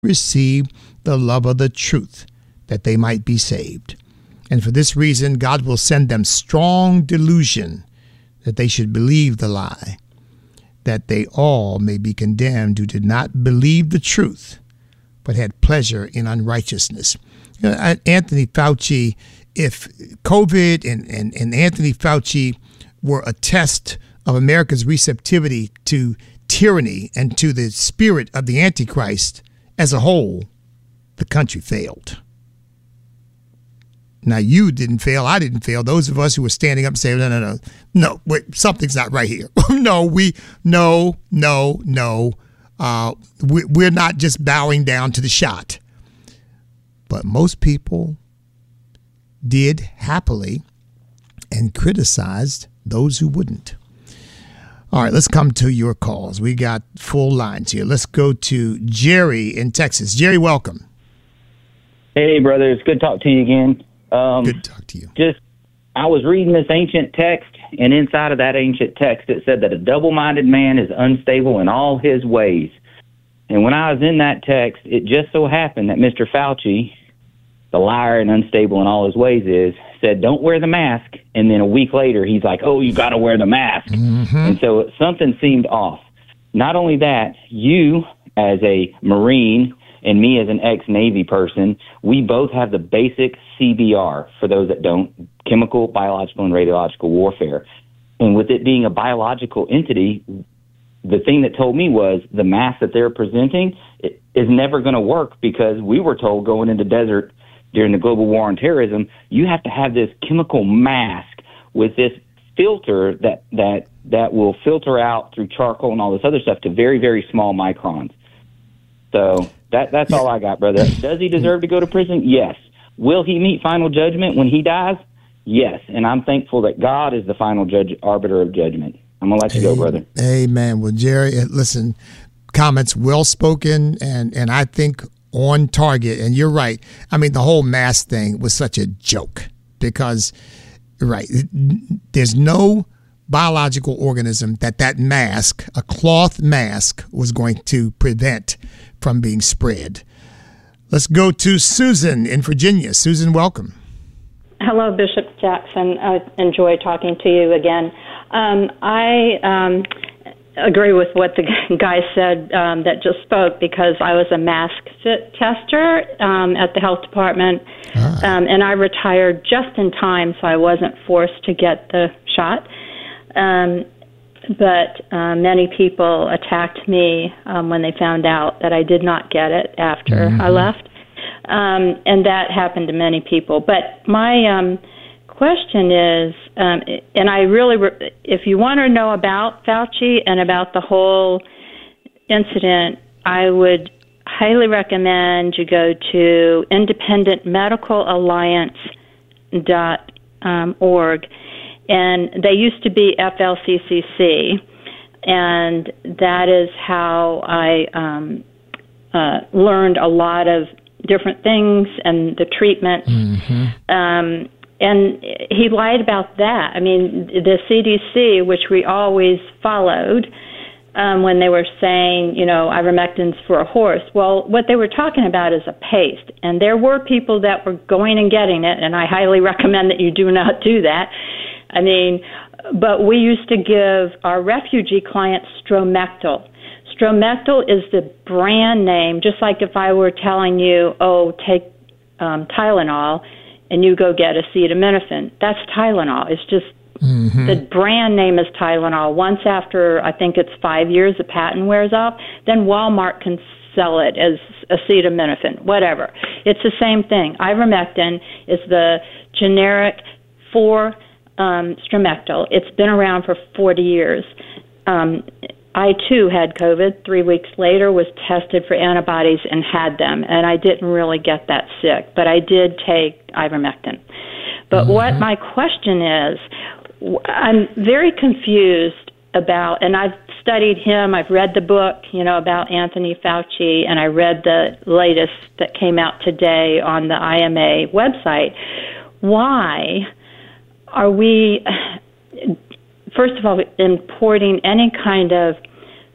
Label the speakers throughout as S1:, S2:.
S1: receive the love of the truth, that they might be saved. And for this reason, God will send them strong delusion that they should believe the lie, that they all may be condemned who did not believe the truth, but had pleasure in unrighteousness. Anthony Fauci, if COVID and Anthony Fauci were a test of America's receptivity to tyranny and to the spirit of the Antichrist as a whole, the country failed. Now, you didn't fail. I didn't fail. Those of us who were standing up and saying, no, wait, something's not right here. We're not just bowing down to the shot. But most people did happily and criticized those who wouldn't. All right, let's come to your calls. We got full lines here. Let's go to Jerry in Texas. Jerry, welcome.
S2: Hey, brother. It's good to talk to you again.
S1: Good to talk to you.
S2: I was reading this ancient text, and inside of that ancient text, it said that a double-minded man is unstable in all his ways. And when I was in that text, it just so happened that Mr. Fauci, the liar and unstable in all his ways is, said, don't wear the mask. And then a week later, he's like, oh, you got to wear the mask. Mm-hmm. And so something seemed off. Not only that, you as a Marine and me as an ex-Navy person, we both have the basic CBR, for those that don't, chemical, biological, and radiological warfare. And with it being a biological entity, the thing that told me was the mask that they're presenting is never going to work, because we were told going into desert during the global war on terrorism, you have to have this chemical mask with this filter that will filter out through charcoal and all this other stuff to very, very small microns. So that's all I got, brother. Does he deserve to go to prison? Yes. Will he meet final judgment when he dies? Yes. And I'm thankful that God is the final judge, arbiter of judgment. I'm going to let you go, brother.
S1: Amen. Well, Jerry, listen, comments well spoken and I think on target. And you're right. I mean, the whole mask thing was such a joke because, right, there's no biological organism that mask, a cloth mask, was going to prevent from being spread. Let's go to Susan in Virginia. Susan, welcome.
S3: Hello, Bishop Jackson. I enjoy talking to you again. I agree with what the guy said that just spoke, because I was a mask fit tester at the health department, and I retired just in time, so I wasn't forced to get the shot. But many people attacked me when they found out that I did not get it after I left. And that happened to many people. But my question is, and I really, if you want to know about Fauci and about the whole incident, I would highly recommend you go to independentmedicalalliance.org. And they used to be FLCCC, and that is how I learned a lot of different things and the treatment. And he lied about that. I mean, the CDC, which we always followed, when they were saying, ivermectin's for a horse. Well, what they were talking about is a paste. And there were people that were going and getting it, and I highly recommend that you do not do that. I mean, but we used to give our refugee clients Stromectil. Stromectil is the brand name, just like if I were telling you, take Tylenol, and you go get acetaminophen. That's Tylenol. It's just the brand name is Tylenol. Once after, I think it's 5 years, the patent wears off, then Walmart can sell it as acetaminophen, whatever. It's the same thing. Ivermectin is the generic for Stromectil. It's been around for 40 years. I, too, had COVID. 3 weeks later, was tested for antibodies and had them, and I didn't really get that sick, but I did take ivermectin. But what my question is, I'm very confused about, and I've studied him, I've read the book, about Anthony Fauci, and I read the latest that came out today on the IMA website. Why are we, first of all, importing any kind of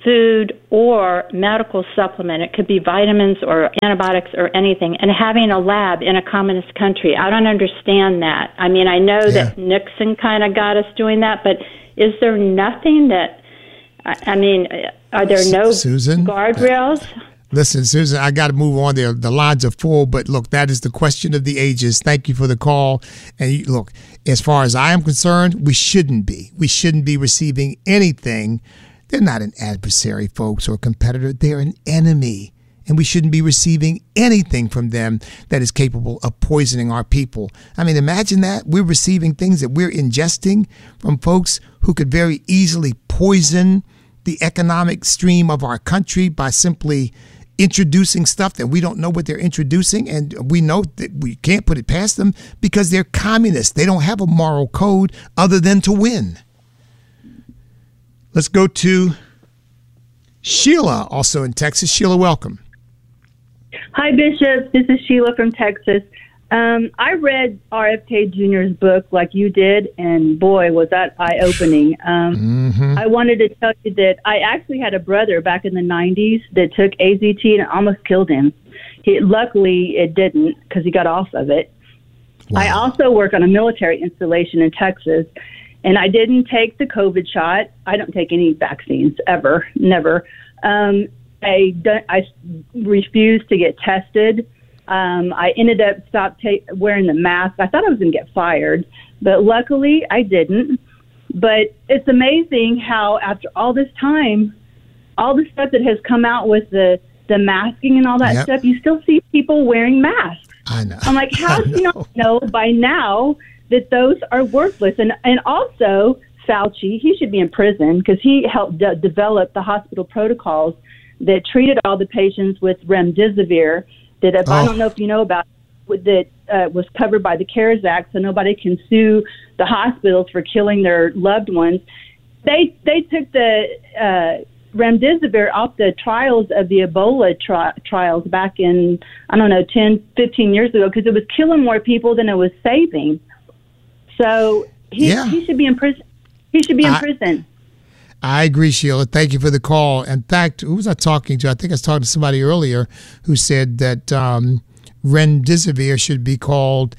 S3: food or medical supplement. It could be vitamins or antibiotics or anything. And having a lab in a communist country, I don't understand that. I mean, I know that Nixon kind of got us doing that, but is there nothing that, I mean, are there no
S1: Susan,
S3: guardrails?
S1: Listen, Susan, I got to move on there. The lines are full, but look, that is the question of the ages. Thank you for the call. And look, as far as I am concerned, we shouldn't be. We shouldn't be receiving anything. They're not an adversary, folks, or a competitor. They're an enemy. And we shouldn't be receiving anything from them that is capable of poisoning our people. I mean, imagine that. We're receiving things that we're ingesting from folks who could very easily poison the economic stream of our country by simply introducing stuff that we don't know what they're introducing. And we know that we can't put it past them because they're communists. They don't have a moral code other than to win. Let's go to Sheila, also in Texas. Sheila, welcome.
S4: Hi, Bishop. This is Sheila from Texas. I read RFK Jr.'s book like you did, and boy, was that eye-opening. I wanted to tell you that I actually had a brother back in the 90s that took AZT and it almost killed him. Luckily, it didn't because he got off of it. Wow. I also work on a military installation in Texas, and I didn't take the COVID shot. I don't take any vaccines, ever, never. I refused to get tested. I ended up wearing the mask. I thought I was going to get fired, but luckily I didn't. But it's amazing how after all this time, all the stuff that has come out with the masking and all that stuff, you still see people wearing masks.
S1: I know.
S4: I'm like, how do you not know by now that those are worthless? And also, Fauci, he should be in prison because he helped develop the hospital protocols that treated all the patients with remdesivir that I don't know if you know about, that was covered by the CARES Act, so nobody can sue the hospitals for killing their loved ones. They took the remdesivir off the trials of the Ebola trials back in, 10, 15 years ago because it was killing more people than it was saving. So he should be in prison. He should be in prison.
S1: I agree, Sheila. Thank you for the call. In fact, who was I talking to? I think I was talking to somebody earlier who said that remdesivir should be called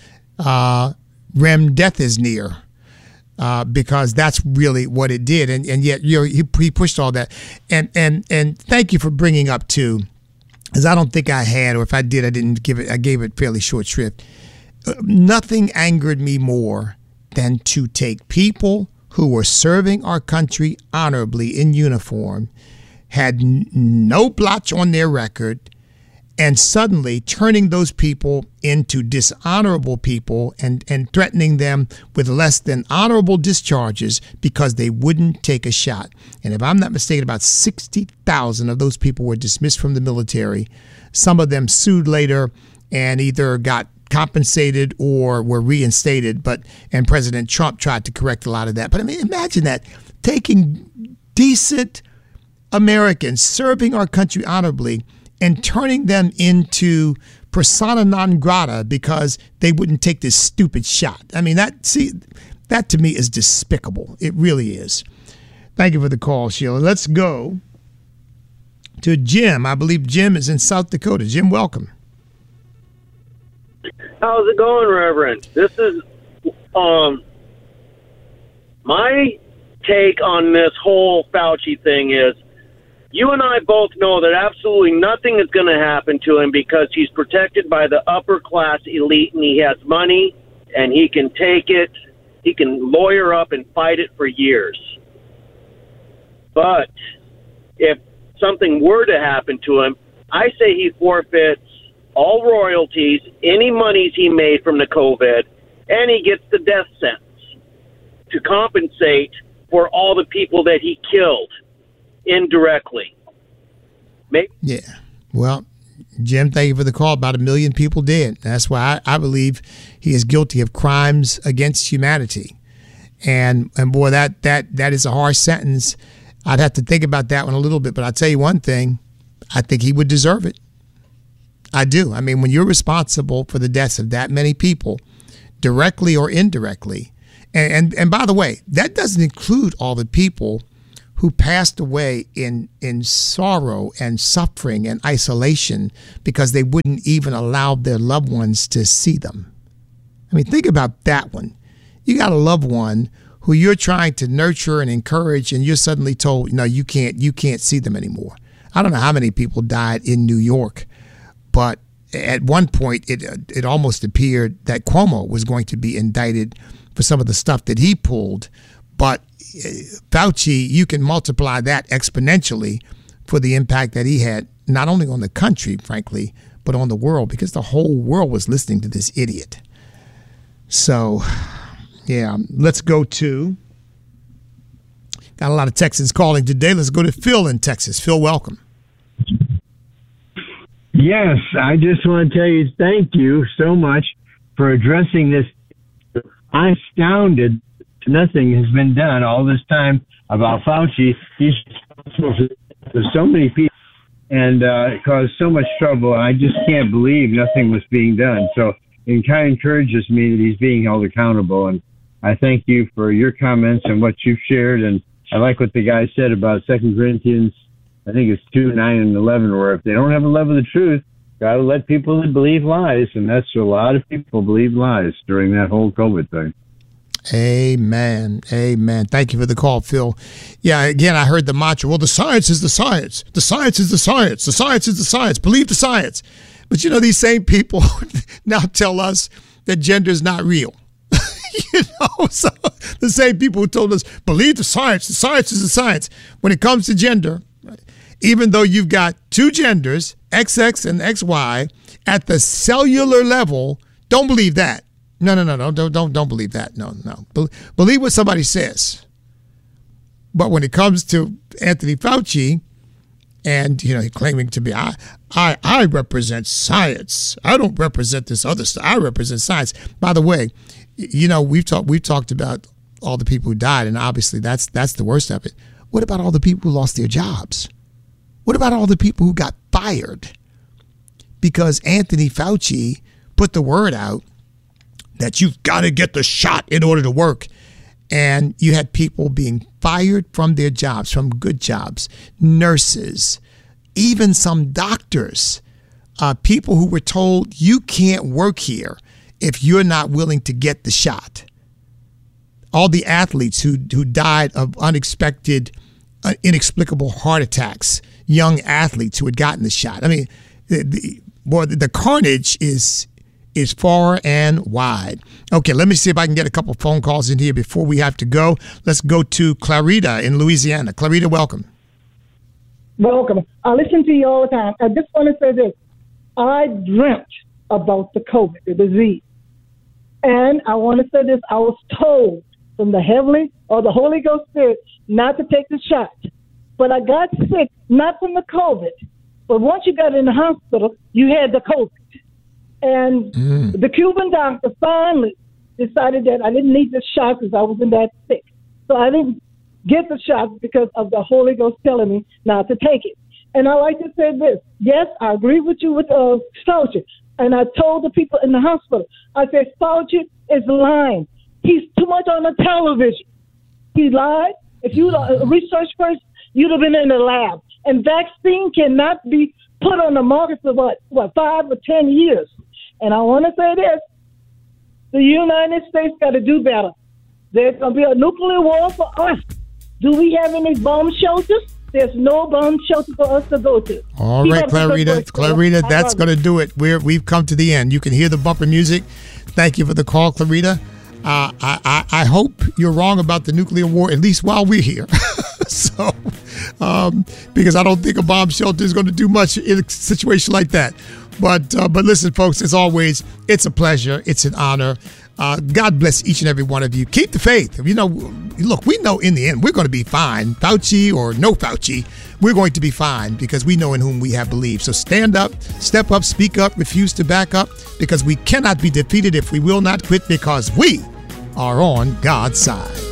S1: remdesivir because that's really what it did. And yet he pushed all that. And thank you for bringing up too, because I don't think I had, or if I did, I gave it fairly short shrift. Nothing angered me more than to take people who were serving our country honorably in uniform, had no blotch on their record, and suddenly turning those people into dishonorable people and threatening them with less than honorable discharges because they wouldn't take a shot. And if I'm not mistaken, about 60,000 of those people were dismissed from the military. Some of them sued later and either got compensated or were reinstated, and President Trump tried to correct a lot of that. But I mean, imagine that, taking decent Americans serving our country honorably and turning them into persona non grata because they wouldn't take this stupid shot. I mean, that to me is despicable. It really is. Thank you for the call, Sheila. Let's go to Jim. I believe Jim is in South Dakota. Jim, welcome.
S5: How's it going, Reverend? This is my take on this whole Fauci thing is, you and I both know that absolutely nothing is going to happen to him because he's protected by the upper class elite and he has money and he can take it. He can lawyer up and fight it for years. But if something were to happen to him, I say he forfeits all royalties, any monies he made from the COVID, and he gets the death sentence to compensate for all the people that he killed indirectly.
S1: Yeah. Well, Jim, thank you for the call. About 1 million people dead. That's why I believe he is guilty of crimes against humanity. And boy, that is a harsh sentence. I'd have to think about that one a little bit, but I'll tell you one thing. I think he would deserve it. I do. I mean, when you're responsible for the deaths of that many people, directly or indirectly, and by the way, that doesn't include all the people who passed away in sorrow and suffering and isolation because they wouldn't even allow their loved ones to see them. I mean, think about that one. You got a loved one who you're trying to nurture and encourage, and you're suddenly told, no, you can't see them anymore. I don't know how many people died in New York, but at one point it almost appeared that Cuomo was going to be indicted for some of the stuff that he pulled. But Fauci, you can multiply that exponentially for the impact that he had, not only on the country, frankly, but on the world, because the whole world was listening to this idiot. So, yeah, let's go to, got a lot of Texans calling today. Let's go to Phil in Texas. Phil, welcome.
S6: Yes, I just want to tell you thank you so much for addressing this. I'm astounded nothing has been done all this time about Fauci. He's responsible for so many people and caused so much trouble. I just can't believe nothing was being done. So it kind of encourages me that he's being held accountable. And I thank you for your comments and what you've shared. And I like what the guy said about 2 Corinthians, I think it's 2, 9, and 11, where if they don't have a love of the truth, got to let people that believe lies. And that's a lot of people believe lies during that whole COVID thing.
S1: Amen. Amen. Thank you for the call, Phil. Yeah, again, I heard the mantra, well, the science is the science. The science is the science. The science is the science. Believe the science. But, you know, these same people now tell us that gender is not real. So the same people who told us, believe the science is the science. When it comes to gender, even though you've got two genders, XX and XY, at the cellular level, don't believe that. No, don't believe that. No. Believe what somebody says. But when it comes to Anthony Fauci, and he claiming to be, I represent science. I don't represent this other stuff. I represent science. By the way, we've talked about all the people who died, and obviously that's the worst of it. What about all the people who lost their jobs? What about all the people who got fired because Anthony Fauci put the word out that you've got to get the shot in order to work? And you had people being fired from their jobs, from good jobs, nurses, even some doctors, people who were told you can't work here if you're not willing to get the shot. All the athletes who died of unexpected, inexplicable heart attacks, young athletes who had gotten the shot. I mean, the carnage is far and wide. Okay, let me see if I can get a couple phone calls in here before we have to go. Let's go to Clarita in Louisiana. Clarita, welcome.
S7: Welcome. I listen to you all the time. I just want to say this. I dreamt about the COVID, the disease. And I want to say this. I was told from the heavenly or the Holy Ghost Spirit not to take the shot. But I got sick, not from the COVID. But once you got in the hospital, you had the COVID. And the Cuban doctor finally decided that I didn't need the shot because I wasn't that sick. So I didn't get the shot because of the Holy Ghost telling me not to take it. And I like to say this. Yes, I agree with you with Fauci. And I told the people in the hospital, I said, Fauci is lying. He's too much on the television. He lied. If you were a research person, you'd have been in the lab. And vaccine cannot be put on the market for, 5 or 10 years. And I want to say this. The United States got to do better. There's going to be a nuclear war for us. Do we have any bomb shelters? There's no bomb shelter for us to go to.
S1: All right, Clarita, that's going to do it. We've come to the end. You can hear the bumper music. Thank you for the call, Clarita. I hope you're wrong about the nuclear war, at least while we're here. So, because I don't think a bomb shelter is going to do much in a situation like that. But listen, folks, as always, it's a pleasure. It's an honor. God bless each and every one of you. Keep the faith. Look, we know in the end we're going to be fine. Fauci or no Fauci, we're going to be fine because we know in whom we have believed. So stand up, step up, speak up, refuse to back up, because we cannot be defeated if we will not quit, because we are on God's side.